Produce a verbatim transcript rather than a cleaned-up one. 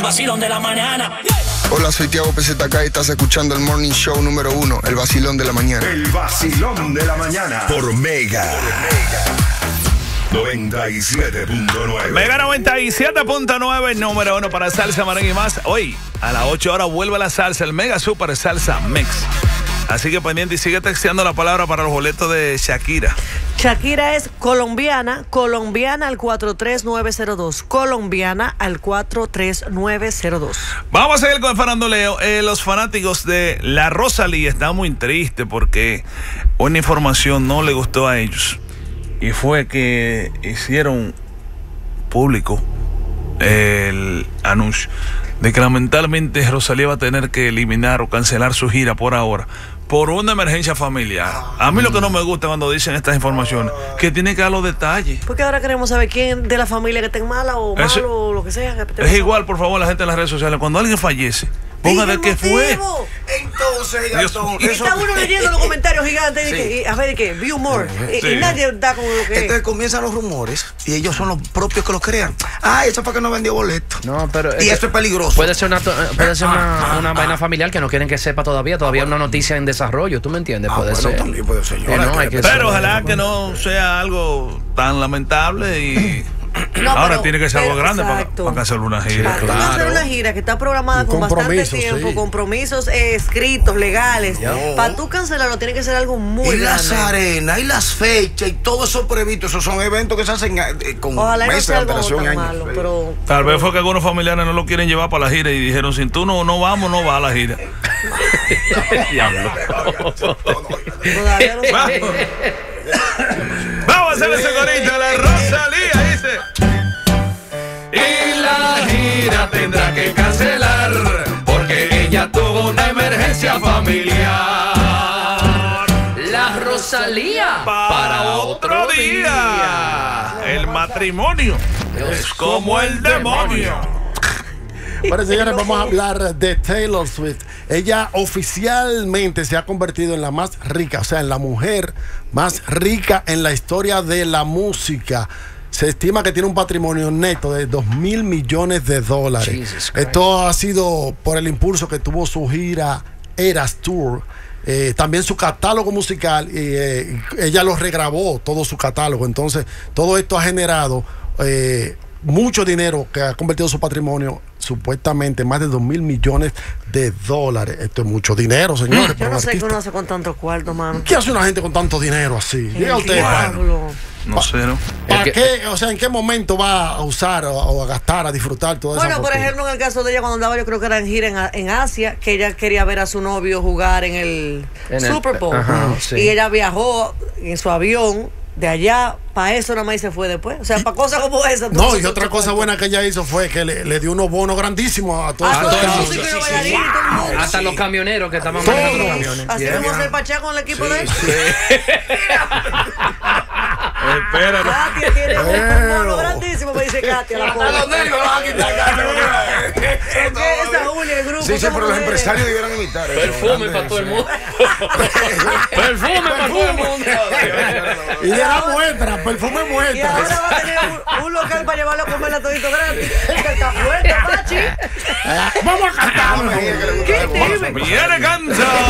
vacilón de la mañana. Hola, soy Tiago P Z K y estás escuchando el Morning Show número uno, el vacilón de la mañana. El vacilón de la mañana por Mega. noventa y siete punto nueve. Mega noventa y siete punto nueve, número uno para salsa, merengue y más. Hoy, a las ocho horas, vuelve la salsa, el Mega Super Salsa Mix. Así que pendiente y sigue texteando la palabra para los boletos de Shakira. Shakira es colombiana, colombiana al cuatro tres nueve cero dos. Colombiana al cuatro tres nueve cero dos. Vamos a seguir con el faranduleo. Eh, los fanáticos de la Rosalía están muy tristes porque una información no le gustó a ellos. Y fue que hicieron público el anuncio de que lamentablemente Rosalía va a tener que eliminar o cancelar su gira por ahora por una emergencia familiar. A mí lo que no me gusta cuando dicen estas informaciones, que tienen que dar los detalles. Porque ahora queremos saber quién de la familia que esté mala o malo Eso, o lo que sea. Que es igual, por favor, la gente en las redes sociales, cuando alguien fallece, ponga de qué fue. Entonces, Gastón, y está uno leyendo los comentarios gigantes, sí. y, y, a ver, ¿qué? View more. Sí. Y, y nadie da como lo que Entonces es. comienzan los rumores y ellos son los propios que los crean. Ah, eso fue que no vendió boleto. No, pero y eso es peligroso. Puede ser una, puede ser una, una vaina familiar que no quieren que sepa todavía. Todavía es una noticia en desarrollo, ¿tú me entiendes? Ah, puede bueno, ser. También puede ser. Eh, no, hay que pero ojalá que no sea algo tan lamentable y... No, ahora pero, tiene que ser algo grande para, exacto. para hacer una gira. Para claro. hacer una gira que está programada con bastante tiempo, sí. compromisos eh, escritos, legales. No. Para tú cancelarlo tiene que ser algo muy y grande. Las arenas, y las fechas, y todo eso previsto. Esos son eventos que se hacen eh, con Ojalá meses no de antelación y años. Malo, pero... Tal vez fue que algunos familiares no lo quieren llevar para la gira y dijeron, si tú no, no vamos, no va a la gira. Diablo. Todavía no vamos. Vamos a hacer ese corito de la Rosalía, dice. Y la gira tendrá que cancelar porque ella tuvo una emergencia familiar. La Rosalía para, para otro día. día. El matrimonio es como el demonio. Bueno, señores, vamos a hablar de Taylor Swift. Ella oficialmente se ha convertido en la más rica, o sea, en la mujer más rica en la historia de la música. Se estima que tiene un patrimonio neto de dos mil millones de dólares. Esto ha sido por el impulso que tuvo su gira Eras Tour. Eh, también su catálogo musical, eh, ella lo regrabó, todo su catálogo. Entonces, todo esto ha generado eh, mucho dinero que ha convertido su patrimonio supuestamente más de dos mil millones de dólares. Esto es mucho dinero, señores. Yo no sé qué uno hace con tanto cuarto, mano. ¿Qué hace una gente con tanto dinero así? Diga usted, bueno, no sé, ¿no? ¿Para qué? O sea, ¿en qué momento va a usar o, o a gastar, a disfrutar todo eso? Bueno, por ejemplo, en el caso de ella, cuando andaba, yo creo que era en gira en, en Asia, que ella quería ver a su novio jugar en el en Super Bowl. El, ajá, sí. Y ella viajó en su avión de allá para eso, nada más y se fue después. O sea, para cosas como esa. No, y otra cosa buena que ella hizo fue que le, le dio unos bonos grandísimos a todos. Ah, los todo sí, sí, sí, sí. Wow. Hasta los camioneros que estaban manejando los camiones. Así yeah. Vamos a hacer pachá con el equipo sí, de él. Sí. Espera. Katia tiene un bono grandísimo, me dice Katia. La Hasta los negros van a quitar Katia. Esa Julia, el grupo. Sí, sí, pero los empresarios debieran imitar. Perfume para todo el mundo. Perfume para todo el mundo. Y de la muestra, perfume muestra. Y ahora va a tener un, un local para llevarlo a comer a todito gratis. Que está fuerte, Pachi. Vamos a cantar. ¿Qué te Viene cansa.